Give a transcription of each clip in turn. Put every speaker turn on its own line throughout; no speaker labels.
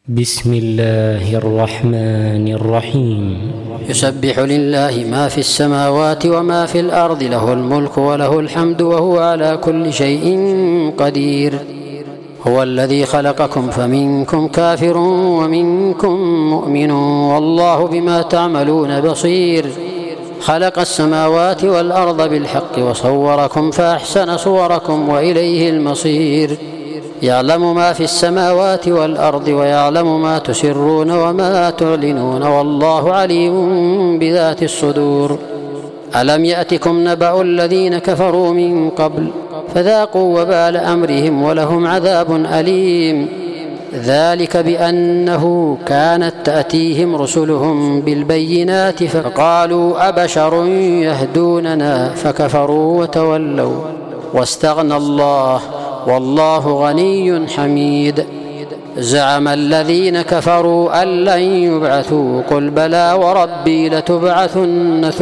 بسم الله الرحمن الرحيم.
يسبح لله ما في السماوات وما في الأرض، له الملك وله الحمد وهو على كل شيء قدير. هو الذي خلقكم فمنكم كافر ومنكم مؤمن والله بما تعملون بصير. خلق السماوات والأرض بالحق وصوركم فأحسن صوركم وإليه المصير. يعلم ما في السماوات والأرض ويعلم ما تسرون وما تعلنون والله عليم بذات الصدور. ألم يأتكم نبأ الذين كفروا من قبل فذاقوا وبال أمرهم ولهم عذاب أليم. ذلك بأنه كانت تأتيهم رسلهم بالبينات فقالوا أبشر يهدوننا فكفروا وتولوا واستغنى الله والله غني حميد. زعم الذين كفروا أن لن يبعثوا قل بلى وربي لتبعثن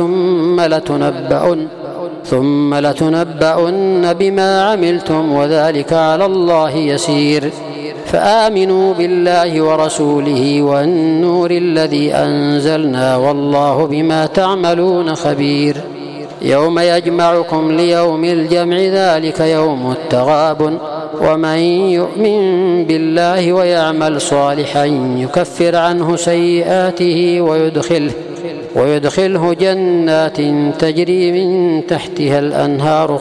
ثم لتنبؤن بما عملتم وذلك على الله يسير. فآمنوا بالله ورسوله والنور الذي أنزلنا والله بما تعملون خبير. يوم يجمعكم ليوم الجمع ذلك يوم التغابن. ومن يؤمن بالله ويعمل صالحا يكفر عنه سيئاته ويدخله جنات تجري من تحتها الأنهار